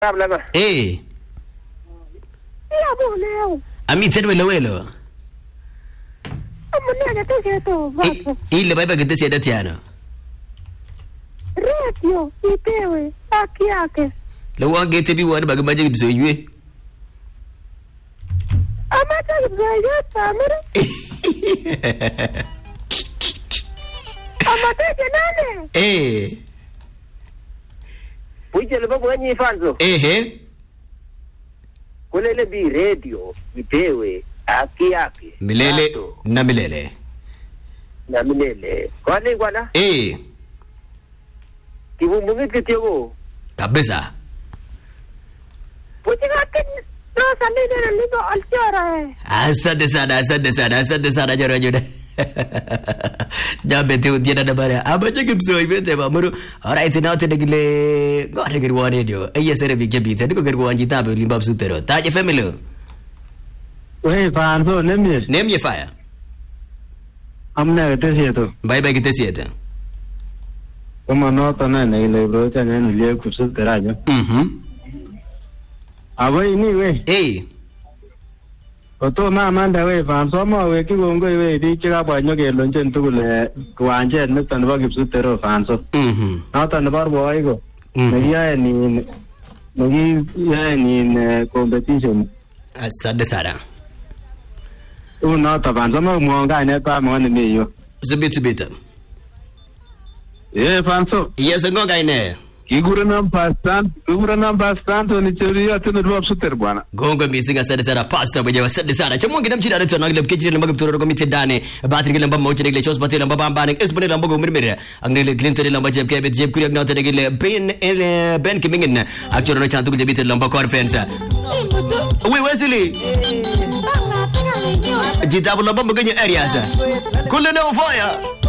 Habla más. Amiten welo. Amunene teseto vapo. Ile baba que te sieda tiano. Radio itewe haki yake. Lo wange te bi wan baga maje biso yue. Amata zayo tamere. Amata nane. Puije le babo nyi fanzo. Kulele bi radio itewe haki yake. Milele na milele. Na milele. Kwani bwana? Kibumbungi kitego. Kabisa. Puije ngake no salile lido alchora. Asante sana jora. Jabe te utiana na bara. Abaje kipso ibete mamuru. Alright now te degile. Gore gerwa radio. Aya sere bi kebite. Diko gerwa anjita be limbab sutero. Taje family. Wei fanzo nemye. Nemye fire. Amna te sieto. Bye kite sieta. Como no tona ne le bro cha ne le kusutera jo. Abai ni we. Oto manda we fanzo mo we ki gongo we di chira banyo ke lonchen tugule kwanje ne tan ba gipsutero fanzo. Na tan bar boy go. Ne ni competition. Asante sana. Uno ta fanzo mo monga ne pa mo ne meyo. Zibit. Fanzo. Yes ngonga ine. Kigura number stand ni teoria tena dua super bwana. Gongo misinga sana pasta bwenye wasadi sana. Chamungi na mchida reto nangile mkichiri lamba kutoro komite dane. Batri lamba mocha nigile chos batri lamba bambane. Espone lamba go mirmire. Angle Clinton lamba jeb kebet jeb kuri agna nigile Ben Kimingen. Actually no chantu kujebite lamba korpensa. Oui Wesley. Jitabu lamba mgenye area sa. Kule na ufaya.